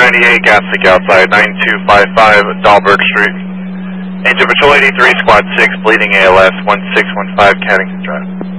98, gas leak outside 9255 Dahlberg Street. Engine Patrol 83, Squad 6, bleeding ALS 1615 Cannington Drive.